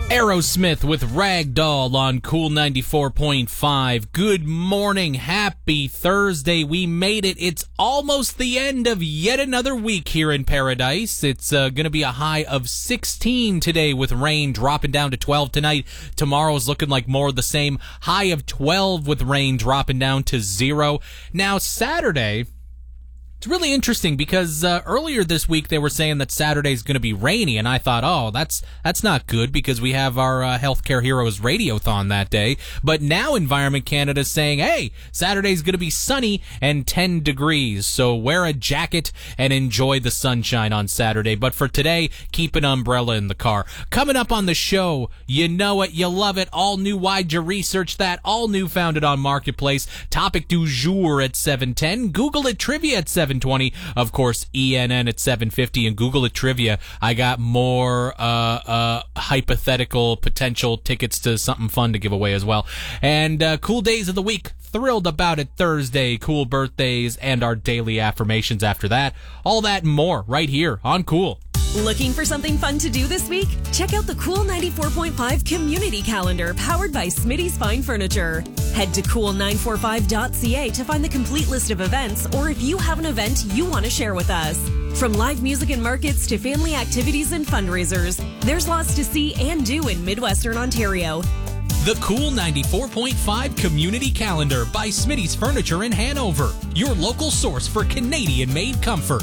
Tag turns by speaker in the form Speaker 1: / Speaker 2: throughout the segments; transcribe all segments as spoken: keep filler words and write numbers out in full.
Speaker 1: Aerosmith with Ragdoll on Cool ninety-four point five. Good morning. Happy Thursday. We made it. It's almost the end of yet another week here in paradise. It's uh, going to be a high of sixteen today with rain dropping down to twelve tonight. Tomorrow's looking like more of the same. High of twelve with rain dropping down to zero. Now, Saturday... it's really interesting because uh, earlier this week they were saying that Saturday's going to be rainy, and I thought, oh, that's that's not good because we have our uh, Healthcare Heroes Radiothon that day. But now Environment Canada is saying, hey, Saturday's going to be sunny and ten degrees, so wear a jacket and enjoy the sunshine on Saturday. But for today, keep an umbrella in the car. Coming up on the show, you know it, you love it, all new Why'd You Research That, all new Founded on Marketplace, topic du jour at seven ten, Google It Trivia at seven twenty, of course, E N N at seven fifty, and Google It Trivia. I got more uh, uh, hypothetical potential tickets to something fun to give away as well. And uh, cool days of the week. Thrilled about it Thursday, cool birthdays, and our daily affirmations after that. All that and more right here on Cool.
Speaker 2: Looking for something fun to do this week? Check out the Cool ninety-four point five Community Calendar powered by Smitty's Fine Furniture. Head to cool nine four five dot c a to find the complete list of events, or if you have an event you want to share with us. From live music and markets to family activities and fundraisers, there's lots to see and do in Midwestern Ontario.
Speaker 1: The Cool ninety-four point five Community Calendar by Smitty's Furniture in Hanover, your local source for Canadian-made comfort.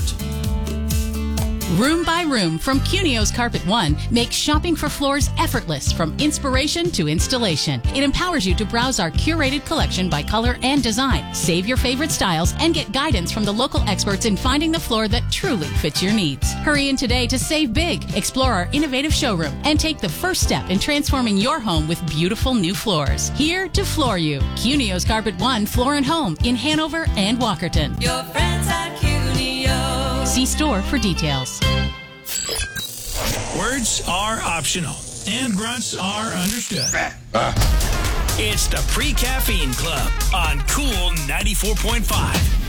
Speaker 3: Room by Room from Cunio's Carpet One makes shopping for floors effortless from inspiration to installation. It empowers you to browse our curated collection by color and design, save your favorite styles, and get guidance from the local experts in finding the floor that truly fits your needs. Hurry in today to save big, explore our innovative showroom, and take the first step in transforming your home with beautiful new floors. Here to floor you. Cunio's Carpet One Floor and Home in Hanover and Walkerton.
Speaker 2: Your friends at Cunio.
Speaker 3: See store for details.
Speaker 4: Words are optional, and grunts are understood. It's the Pre-Caffeine Club on Cool ninety-four point five.